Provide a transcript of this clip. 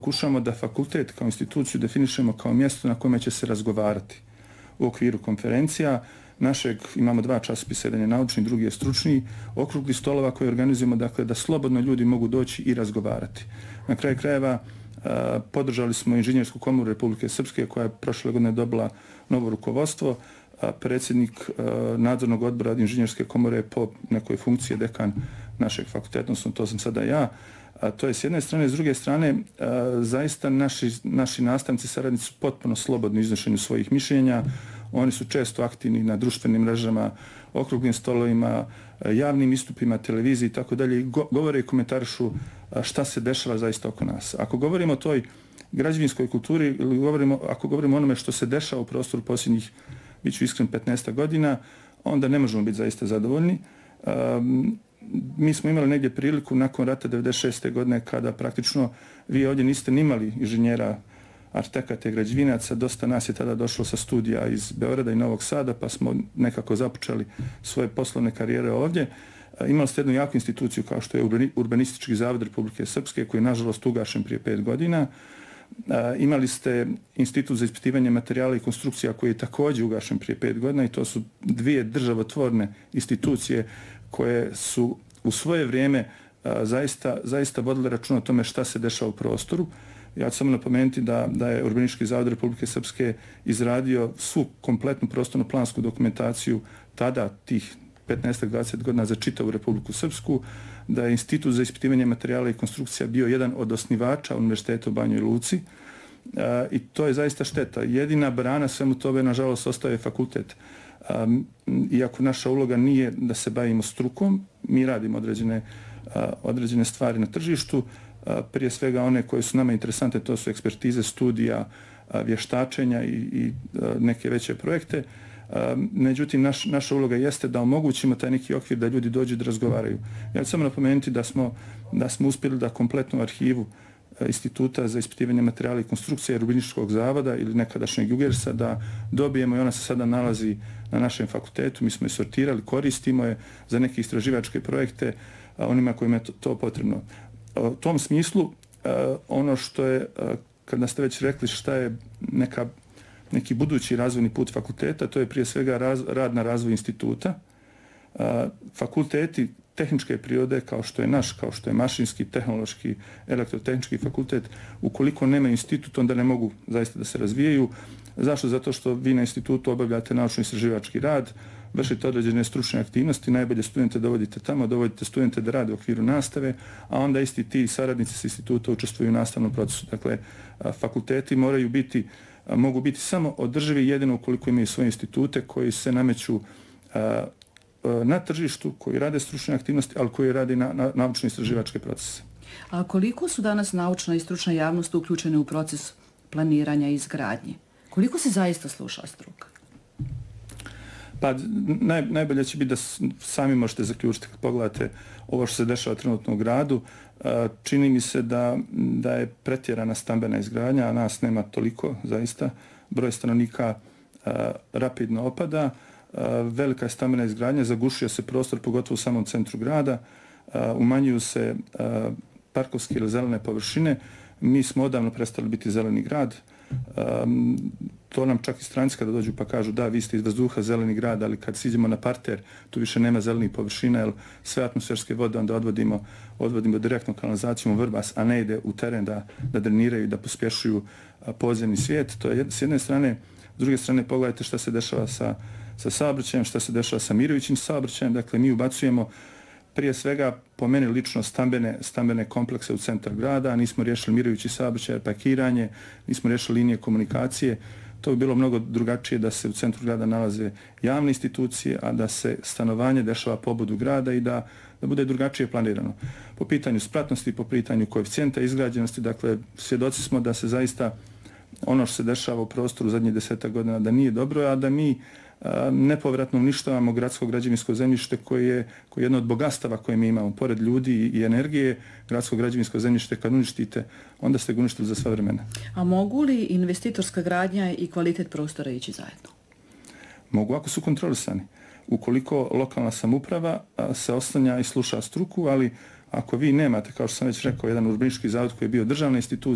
Pokušamo da fakultet kao instituciju definišemo kao mjesto na kome će se razgovarati u okviru konferencija. Imamo 2 časopisa, jedan je naučni, drugi je stručni, okrugli stolova koje organizujemo, dakle da slobodno ljudi mogu doći i razgovarati. Na kraju krajeva podržali smo Inženjersku komoru Republike Srpske koja je prošle godine dobila novo rukovodstvo. Predsjednik nadzornog odbora Inženjerske komore je po nekoj funkciji dekan našeg fakulteta, odnosno to sam sada ja. To je s jedne strane, s druge strane, zaista naši nastavnici, saradnici su potpuno slobodni u iznošenju svojih mišljenja. Oni su često aktivni na društvenim mrežama, okruglim stolovima, javnim istupima, televiziji i tako dalje. Govore i komentarišu šta se dešava zaista oko nas. Ako govorimo o toj građevinskoj kulturi ili ako govorimo o onome što se dešava u prostoru posljednjih, bit ću iskren, 15 godina, onda ne možemo biti zaista zadovoljni. Mi smo imali negdje priliku nakon rata 96. godine kada praktično vi ovdje niste nimali inženjera, arhitekata i građevinaca, dosta nas je tada došlo sa studija iz Beograda i Novog Sada, pa smo nekako započeli svoje poslovne karijere ovdje. Imali ste jednu jaku instituciju kao što je Urbanistički zavod Republike Srpske, koji je nažalost ugašen prije 5 godina. Imali ste Institut za ispitivanje materijala i konstrukcija koji je također ugašen prije 5 godina i to su 2 državotvorne institucije koje su u svoje vrijeme zaista vodile računa o tome šta se dešava u prostoru. Ja ću samo napomenuti da je Urbanistički zavod Republike Srpske izradio svu kompletnu prostorno-plansku dokumentaciju tada tih 15-20 godina za čitavu Republiku Srpsku, da je Institut za ispitivanje materijala i konstrukcija bio jedan od osnivača Univerziteta u Banjoj Luci i to je zaista šteta. Jedina brana svemu tome, nažalost, ostaje fakultet. Iako naša uloga nije da se bavimo strukom, mi radimo određene stvari na tržištu, prije svega one koje su nama interesante, to su ekspertize, studija, vještačenja i neke veće projekte. Međutim, naša uloga jeste da omogućimo taj neki okvir da ljudi dođu da razgovaraju. Ja ću samo napomenuti da smo uspjeli da kompletnu arhivu Instituta za ispitivanje materijala i konstrukcije Urbanističkog zavoda ili nekadašnjeg UGERS-a da dobijemo i ona se sada nalazi na našem fakultetu. Mi smo je sortirali, koristimo je za neke istraživačke projekte onima kojima je to potrebno. U tom smislu, ono što je, kada ste već rekli šta je neki budući razvojni put fakulteta, to je prije svega rad na razvoju instituta. Fakulteti tehničke prirode, kao što je naš, kao što je mašinski, tehnološki, elektrotehnički fakultet, ukoliko nema institut, onda ne mogu zaista da se razvijaju. Zašto? Zato što vi na institutu obavljate naučno-istraživački rad, vršite određene stručne aktivnosti, najbolje studente dovodite tamo, dovodite studente da rade u okviru nastave, a onda isti ti saradnici s instituta učestvuju u nastavnom procesu. Dakle, fakulteti mogu biti samo održivi jedino ukoliko imaju svoje institute koji se nameću na tržištu, koji rade stručne aktivnosti, ali koji rade na naučno-istraživačke procese. A koliko su danas naučna i stručna javnost uključene u proces planiranja i izgradnje? Koliko se zaista sluša struka? Pa najbolje će biti da sami možete zaključiti kad pogledate ovo što se dešava trenutno u gradu. Čini mi se da je pretjerana stambena izgradnja, a nas nema toliko zaista. Broj stanovnika rapidno opada. Velika je stambena izgradnja, zagušuje se prostor pogotovo u samom centru grada, umanjuju se parkovske ili zelene površine. Mi smo odavno prestali biti zeleni grad. To nam čak i stranci kada dođu pa kažu da, vi ste iz vazduha zeleni grad, ali kad siđemo na parter, tu više nema zelenih površina, jer sve atmosferske vode onda odvodimo direktno kanalizacijom u Vrbas, a ne ide u teren da dreniraju i da pospješuju podzemni svijet. To je s jedne strane. S druge strane, pogledajte šta se dešava sa saobraćajem, šta se dešava sa mirujućim saobraćajem. Dakle, mi ubacujemo prije svega, po meni lično, stambene komplekse u centar grada, nismo riješili mirujući saobraćaj, parkiranje, nismo riješili linije komunikacije. To bi bilo mnogo drugačije da se u centru grada nalaze javne institucije, a da se stanovanje dešava po obodu grada i da bude drugačije planirano. Po pitanju spratnosti, po pitanju koeficijenta izgrađenosti, dakle, svjedoci smo da se zaista ono što se dešava u prostoru zadnjih 10 godina da nije dobro, a da mi nepovratno uništavamo gradsko građevinsko zemljište koje je jedno od bogatstava koje mi imamo. Pored ljudi i energije, gradsko građevinsko zemljište kad uništite, onda ste ga uništili za sva vremena. A mogu li investitorska gradnja i kvalitet prostora ići zajedno? Mogu ako su kontrolisani. Ukoliko lokalna samouprava se oslanja i sluša struku, ali ako vi nemate, kao što sam već rekao, jedan urbanistički zavod koji je bio državna institucija,